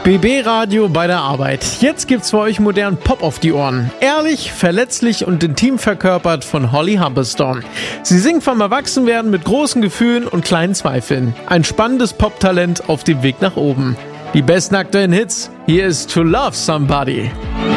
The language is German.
BB Radio bei der Arbeit. Jetzt gibt's für euch modernen Pop auf die Ohren. Ehrlich, verletzlich und intim verkörpert von Holly Humberstone. Sie singt vom Erwachsenwerden mit großen Gefühlen und kleinen Zweifeln. Ein spannendes Pop-Talent auf dem Weg nach oben. Die besten aktuellen Hits. Hier ist To Love Somebody.